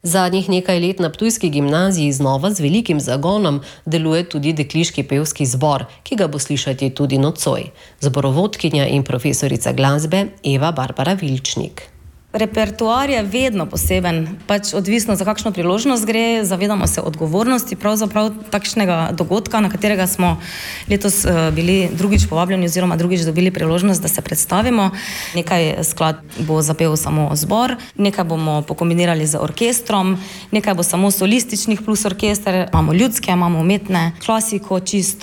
Zadnjih nekaj let na ptujski gimnaziji znova z velikim zagonom deluje tudi dekliški pevski zbor, ki ga bo slišati tudi nocoj. Zborovodkinja in profesorica glasbe Eva Barbara Vilčnik. Repertoar je vedno poseben, odvisno za kakšno priložnost gre, zavedamo se odgovornosti pravzaprav takšnega dogodka, na katerega smo letos bili drugič povabljeni oziroma drugič dobili priložnost, da se predstavimo. Nekaj skladb bo zapel samo zbor, nekaj bomo pokombinirali z orkestrom, nekaj bo samo solističnih plus orkester, imamo ljudske, imamo umetne, klasiko čisto.